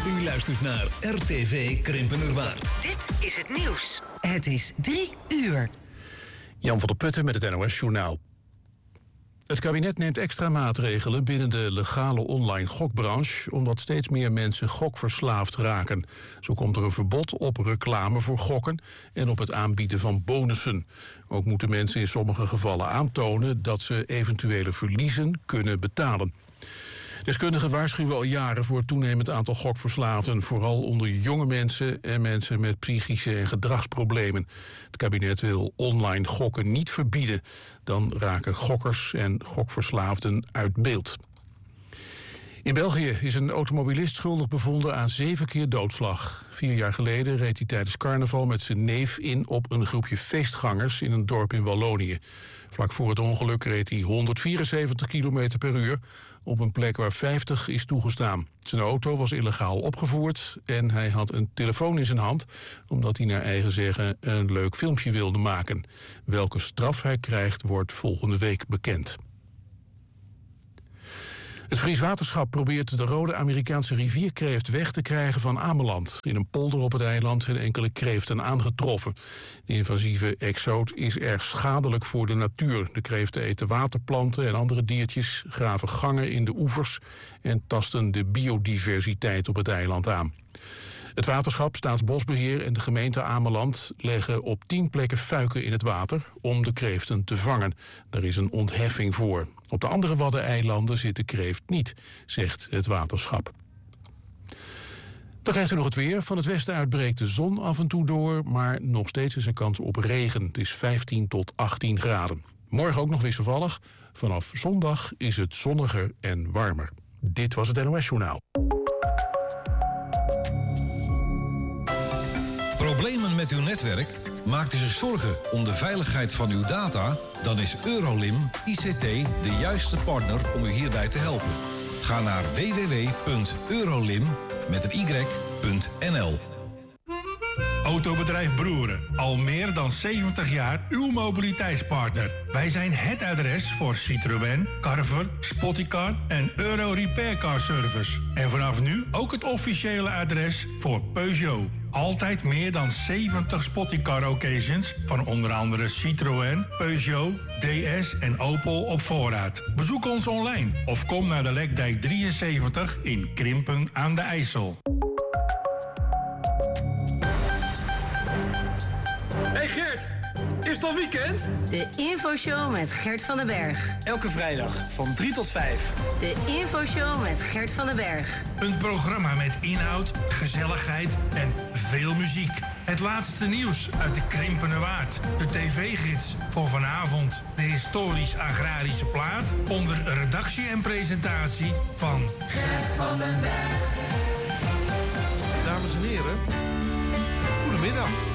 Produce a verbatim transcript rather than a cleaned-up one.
U luistert naar R T V Krimpenerwaard. Dit is het nieuws. Het is drie uur. Jan van der Putten met het N O S-journaal. Het kabinet neemt extra maatregelen binnen de legale online gokbranche, omdat steeds meer mensen gokverslaafd raken. Zo komt er een verbod op reclame voor gokken en op het aanbieden van bonussen. Ook moeten mensen in sommige gevallen aantonen dat ze eventuele verliezen kunnen betalen. Deskundigen waarschuwen al jaren voor het toenemend aantal gokverslaafden, vooral onder jonge mensen en mensen met psychische en gedragsproblemen. Het kabinet wil online gokken niet verbieden, dan raken gokkers en gokverslaafden uit beeld. In België is een automobilist schuldig bevonden aan zeven keer doodslag. Vier jaar geleden reed hij tijdens carnaval met zijn neef in op een groepje feestgangers in een dorp in Wallonië. Vlak voor het ongeluk reed hij honderdvierenzeventig kilometer per uur op een plek waar vijftig is toegestaan. Zijn auto was illegaal opgevoerd en hij had een telefoon in zijn hand, omdat hij naar eigen zeggen een leuk filmpje wilde maken. Welke straf hij krijgt wordt volgende week bekend. Het Fries Waterschap probeert de rode Amerikaanse rivierkreeft weg te krijgen van Ameland. In een polder op het eiland zijn enkele kreeften aangetroffen. De invasieve exoot is erg schadelijk voor de natuur. De kreeften eten waterplanten en andere diertjes, graven gangen in de oevers en tasten de biodiversiteit op het eiland aan. Het waterschap, Staatsbosbeheer en de gemeente Ameland leggen op tien plekken fuiken in het water om de kreeften te vangen. Daar is een ontheffing voor. Op de andere Waddeneilanden zit de kreeft niet, zegt het waterschap. Dan krijgt u nog het weer. Van het westen uit breekt de zon af en toe door, maar nog steeds is er kans op regen. Het is vijftien tot achttien graden. Morgen ook nog wisselvallig. Vanaf zondag is het zonniger en warmer. Dit was het N O S-journaal. Problemen met uw netwerk? Maakt u zich zorgen om de veiligheid van uw data? Dan is Eurolim I C T de juiste partner om u hierbij te helpen. Ga naar w w w punt eurolim met een y punt n l. Autobedrijf Broeren. Al meer dan zeventig jaar uw mobiliteitspartner. Wij zijn het adres voor Citroën, Carver, Spotticar en Euro Repair Car Service. En vanaf nu ook het officiële adres voor Peugeot. Altijd meer dan zeventig Spotticar occasions van onder andere Citroën, Peugeot, D S en Opel op voorraad. Bezoek ons online of kom naar de Lekdijk drieënzeventig in Krimpen aan de IJssel. Hey Gert, is het al weekend? De infoshow met Gert van den Berg. Elke vrijdag van drie tot vijf. De infoshow met Gert van den Berg. Een programma met inhoud, gezelligheid en veel muziek. Het laatste nieuws uit de Krimpenerwaard. De tv-gids voor vanavond. De historisch-agrarische plaat onder redactie en presentatie van Gert van den Berg. Dames en heren, goedemiddag.